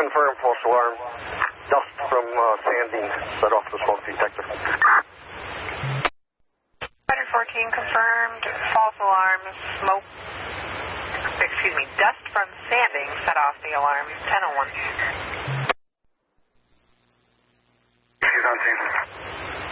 confirm false alarm. Dust from sanding set off the smoke detector. 114 confirmed. False alarm. Smoke. Dust from sanding set off the alarm. 1001.